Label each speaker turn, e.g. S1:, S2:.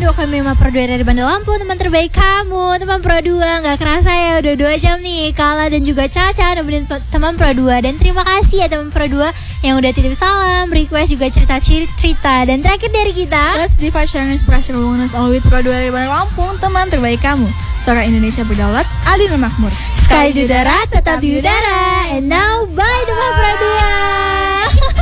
S1: Aduh, kami Mema Pro 2 dari Bandar Lampung, teman terbaik kamu, teman Pro 2. Gak kerasa ya udah 2 jam nih. Kala dan juga Caca nemenin teman Pro 2. Dan terima kasih ya teman Pro 2 yang udah titip salam, request juga cerita-cerita. Dan terakhir dari kita,
S2: Let's divide sharing inspiration wellness all with Pro 2 dari Bandar Lampung, teman terbaik kamu. Suara Indonesia berdaulat, adil dan makmur.
S1: sekali di udara tetap di udara. And now bye teman Pro 2.